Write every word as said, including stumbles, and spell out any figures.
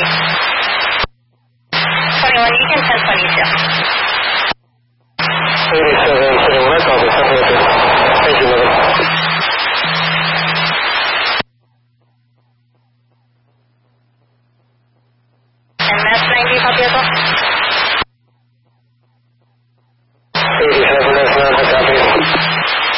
twenty-one, you can ten twenty-two. eighty-seven, twenty-one, I copy. Thank you, mother. And Mass ninety, copy as well.